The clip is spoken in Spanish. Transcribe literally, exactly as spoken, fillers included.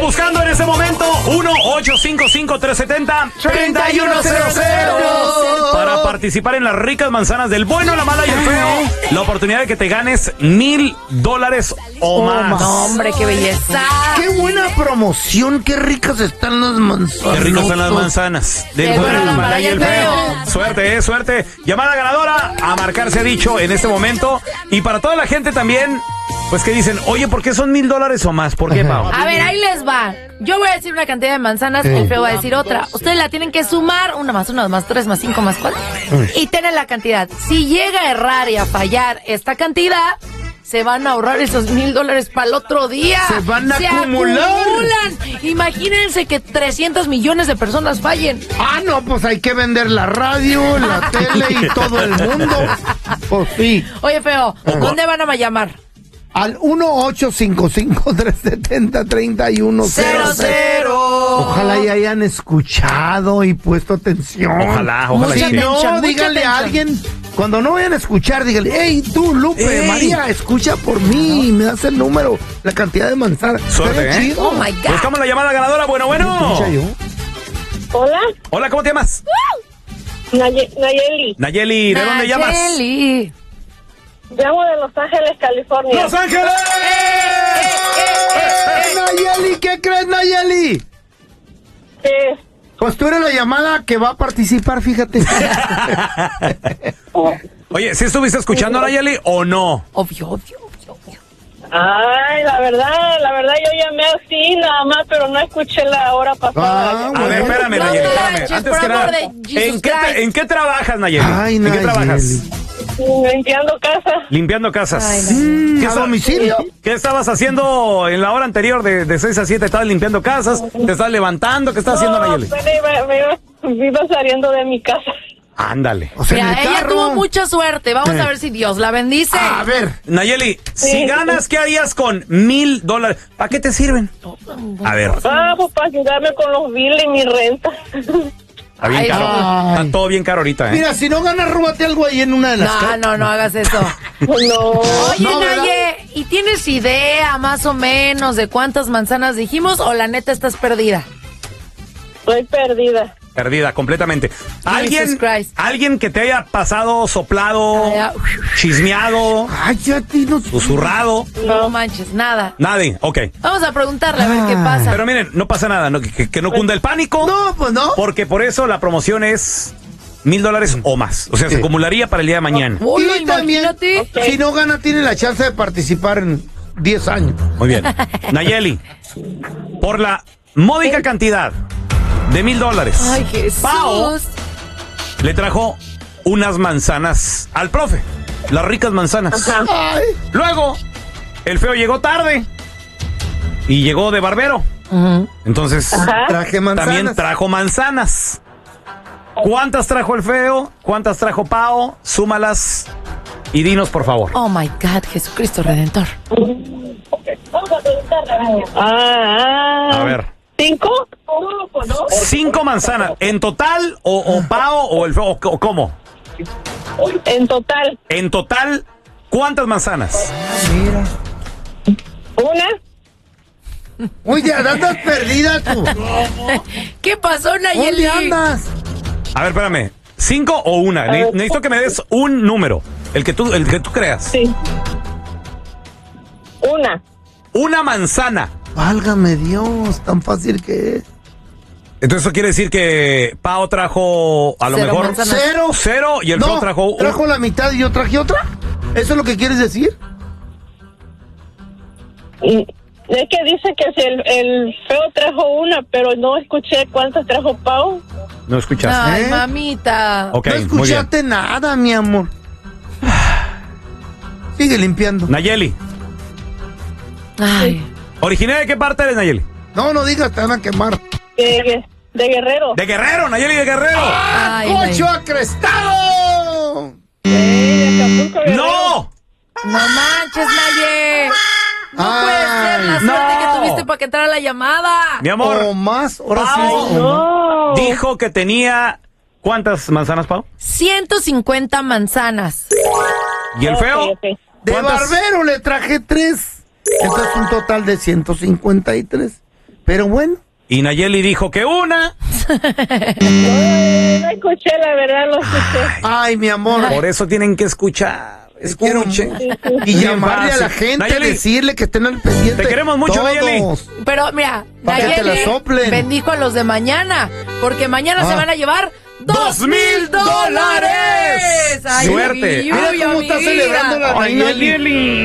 buscando en este momento uno ocho cinco cinco, tres siete cero, tres uno cero cero para participar en las ricas manzanas del bueno, la mala y el feo. La oportunidad de que te ganes mil dólares o más. No, hombre, qué belleza. Qué buena promoción, qué ricas están las manzanas. Qué ricas están las manzanas del bueno, la mala y el feo. Suerte, eh, suerte. Llamada ganadora a marcar se ha dicho en este momento. Y para toda la gente también, pues que dicen, oye, ¿por qué son mil dólares o más? ¿Por qué, Pau? A ver, ahí les va. Yo voy a decir una cantidad de manzanas, el feo va a decir otra. Ustedes la tienen que sumar, una más una, más tres, más cinco, más cuatro. Y tienen la cantidad. Si llega a errar y a fallar esta cantidad, se van a ahorrar esos mil dólares para el otro día. Se van a se acumular. acumulan. Imagínense que trescientos millones de personas fallen. Ah, no, pues hay que vender la radio, la tele y todo el mundo. Pues sí. Oye, feo, ¿dónde van a llamar? Al uno ocho cinco cinco, tres siete cero, tres uno cero cero. Ojalá ya hayan escuchado y puesto atención. Ojalá, ojalá. Mucha Si no, atención, díganle mucha a alguien, cuando no vayan a escuchar, díganle, hey, tú, Lupe, Ey. María, escucha por mí, me das el número, la cantidad de manzanas. Suerte, Está ¿eh? chido. Oh, my God. Buscamos la llamada ganadora. Bueno, bueno. Escucha yo. Hola, Hola, ¿cómo te llamas? Naye- Nayeli. Nayeli, ¿de dónde llamas? Nayeli. Llamo de Los Ángeles, California. ¡Los Ángeles! Eh, Nayeli, ¿qué crees, Nayeli? Eh, Pues tú eres la llamada que va a participar, fíjate. Oye, ¿sí estuviste escuchando a Nayeli o no? Obvio, obvio, obvio, obvio. ay, la verdad, la verdad yo llamé así nada más, pero no escuché la hora pasada. Ah, A ver, espérame, No Nayeli, espérame. manches, Antes por que nada, amor de Jesus ¿en qué, Christ. tra- ¿en qué trabajas, Nayeli? Ay, ¿En qué Nayeli. trabajas? Limpiando casa. Limpiando casas. Ay, Nayeli. Mm, ¿Qué a esta- domicilio. ¿Qué estabas haciendo en la hora anterior de, de seis a siete? ¿Estabas limpiando casas? ¿Te estás levantando? ¿Qué estás haciendo, No, Nayeli? pero iba, me iba, me iba saliendo de mi casa. Ándale. O sea, en Mira, el ella carro. tuvo mucha suerte. Vamos Eh. a ver si Dios la bendice. A ver. Nayeli, si ganas, ¿qué harías con mil dólares? ¿Para qué te sirven? A ver, Ah, pues para ayudarme con los billes y mi renta. está bien Ay, caro. no. Está todo bien caro ahorita, ¿eh? Mira, si no ganas, róbate algo ahí en una de las No, casas. no, no hagas eso. No. Oye, No, ¿verdad? Naye, ¿y tienes idea más o menos de cuántas manzanas dijimos o la neta estás perdida? Estoy perdida. Perdida completamente. ¿Alguien, Christ. alguien que te haya pasado, soplado, Ay, ah, chismeado, Ay, ya ti no. susurrado? No manches, nada. Nadie, ok. Vamos a preguntarle a ver qué Ay. pasa. Pero miren, no pasa nada, no, que, que no cunda el pánico, No, pues no. porque por eso la promoción es mil dólares o más. O sea, se Sí. acumularía para el día de mañana. Hola, Y también, imagínate. si no gana, tiene la chance de participar en diez años. Muy bien. Nayeli, por la módica cantidad de mil dólares, Ay, Jesús. Pao le trajo unas manzanas al profe. Las ricas manzanas. Ajá. Ay, Luego, el feo llegó tarde y llegó de barbero. Ujú. Entonces, Ajá. traje manzanas. también trajo manzanas. ¿Cuántas trajo el feo? ¿Cuántas trajo Pao? Súmalas y dinos, por favor. Oh my God, Jesucristo Redentor. Ah, ah. A ver. ¿Cinco? Cinco manzanas. ¿En total o, o Pao o el feo? ¿O, o cómo? En total. En total, ¿cuántas manzanas? Mira. ¿Una? Oye, andas perdida tú. ¿Qué pasó, Nayeli? ¿Dónde andas? A ver, espérame. ¿Cinco o una? Ne- necesito que me des un número. El que tú, el que tú creas. Sí. Una. Una manzana. Válgame Dios, tan fácil que es. Entonces eso quiere decir que Pao trajo a lo Cero mejor manzanas. Cero. cero y el No, feo trajo un- trajo la mitad y yo traje otra. ¿Eso es lo que quieres decir? Y es que dice que si el, el feo trajo una, pero no escuché cuántas trajo Pau. No escuchaste. Ay, ¿Eh? mamita. Ok, no muy bien. escuchaste nada, mi amor. Sigue limpiando. Nayeli, Ay. ¿originaria de qué parte eres, Nayeli? No, no digas, te van a quemar. De, de Guerrero. De Guerrero, Nayeli de Guerrero. Ay, ¡Cocho Nay. acrestado! Eh, de Acapulco, Guerrero. ¡No! No manches, Naye. No Ay, puede ser la suerte no. que tuviste para que entrara la llamada. Mi amor, O más, ahora sí. Pau. o más. No. dijo que tenía... ¿Cuántas manzanas, Pau? ciento cincuenta manzanas. ¿Y el Ok, feo? ok. De ¿Cuántas? barbero le traje tres. Entonces un total de ciento cincuenta y tres. Pero bueno. Y Nayeli dijo que una. No, no escuché, la verdad, lo escuché. Ay, mi amor. Por eso tienen que escuchar. Escuchen. Y llamarle a la fácil. gente, Nayeli, decirle que estén al pendiente. te queremos mucho, todos. Nayeli. Pero mira, Pa' que te la Nayeli soplen. bendijo a los de mañana, porque mañana Ah. se van a llevar ¡Dos mil dólares! Ay, Suerte. Lluvia, Mira cómo está mi vida. celebrando la Ay, Nayeli. Nayeli.